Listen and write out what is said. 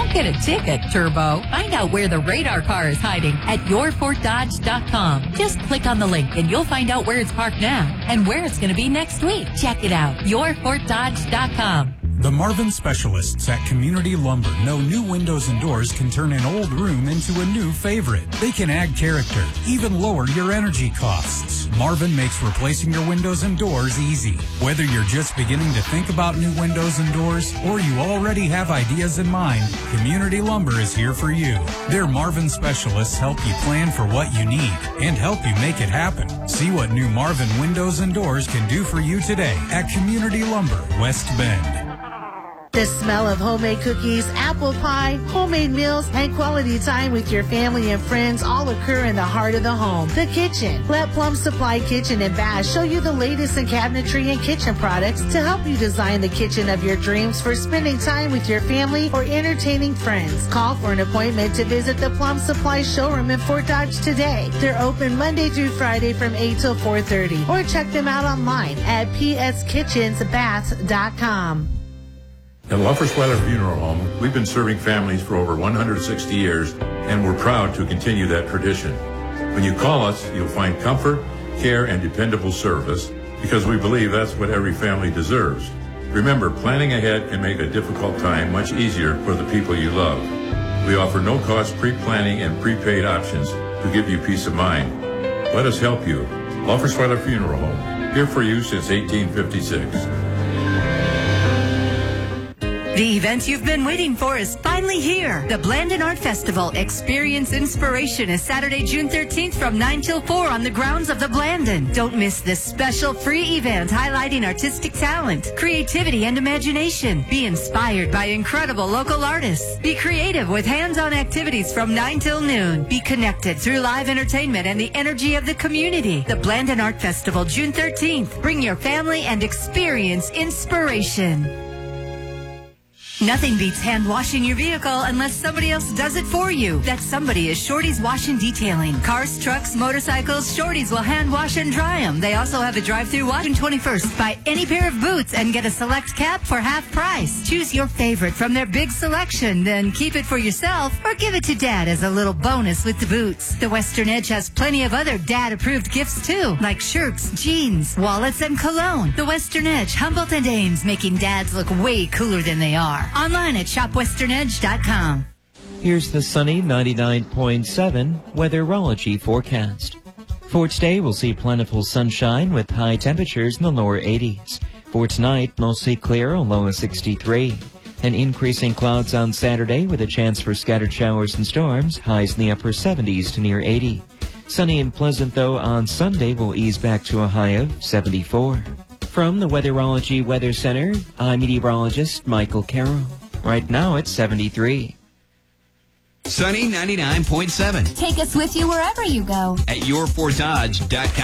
Get a ticket, Turbo. Find out where the radar car is hiding at yourfortdodge.com. Just click on the link and you'll find out where it's parked now and where it's going to be next week. Check it out. yourfortdodge.com. The Marvin specialists at Community Lumber know new windows and doors can turn an old room into a new favorite. They can add character, even lower your energy costs. Marvin makes replacing your windows and doors easy. Whether you're just beginning to think about new windows and doors or you already have ideas in mind, Community Lumber is here for you. Their Marvin specialists help you plan for what you need and help you make it happen. See what new Marvin windows and doors can do for you today at Community Lumber, West Bend. The smell of homemade cookies, apple pie, homemade meals, and quality time with your family and friends all occur in the heart of the home, the kitchen. Let Plum Supply Kitchen and Bath show you the latest in cabinetry and kitchen products to help you design the kitchen of your dreams for spending time with your family or entertaining friends. Call for an appointment to visit the Plum Supply showroom in Fort Dodge today. They're open Monday through Friday from 8 till 4:30, or check them out online at pskitchensbath.com. At Luffersweiler Funeral Home, we've been serving families for over 160 years, and we're proud to continue that tradition. When you call us, you'll find comfort, care, and dependable service, because we believe that's what every family deserves. Remember, planning ahead can make a difficult time much easier for the people you love. We offer no-cost pre-planning and prepaid options to give you peace of mind. Let us help you. Luffersweiler Funeral Home, here for you since 1856. The event you've been waiting for is finally here. The Blandon Art Festival Experience Inspiration is Saturday, June 13th from 9 till 4 on the grounds of the Blandon. Don't miss this special free event highlighting artistic talent, creativity, and imagination. Be inspired by incredible local artists. Be creative with hands-on activities from 9 till noon. Be connected through live entertainment and the energy of the community. The Blandon Art Festival, June 13th. Bring your family and experience inspiration. Nothing beats hand washing your vehicle unless somebody else does it for you. That somebody is Shorty's Wash and Detailing. Cars, trucks, motorcycles, Shorty's will hand wash and dry them. They also have a drive-through wash on 21st. Buy any pair of boots and get a select cap for half price. Choose your favorite from their big selection, then keep it for yourself or give it to Dad as a little bonus with the boots. The Western Edge has plenty of other Dad-approved gifts too, like shirts, jeans, wallets, and cologne. The Western Edge, Humboldt and Ames, making dads look way cooler than they are. Online at shopwesternedge.com. Here's the sunny 99.7 weatherology forecast. For today, we'll see plentiful sunshine with high temperatures in the lower 80s. For tonight, mostly clear, a low of 63. And increasing clouds on Saturday with a chance for scattered showers and storms, highs in the upper 70s to near 80. Sunny and pleasant, though, on Sunday will ease back to a high of 74. From the Weatherology Weather Center, I'm meteorologist Michael Carroll. Right now it's 73. Sunny 99.7. Take us with you wherever you go. At yourfortdodge.com.